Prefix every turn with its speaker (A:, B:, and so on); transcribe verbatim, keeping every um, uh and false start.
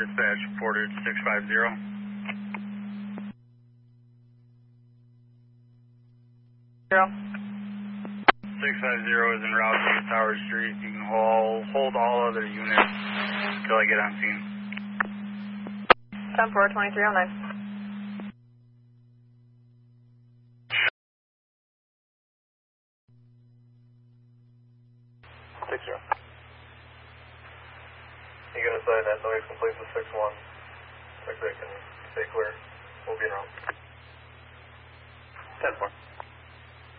A: dispatch reported six five zero.
B: Zero.
A: six five zero is en route to Tower Street. You can hold, hold all other units until I get on scene.
B: ten four, twenty-three oh nine.
C: six zero. You can assign that noise complete to six one. Like they can stay clear. We'll be in route. ten four.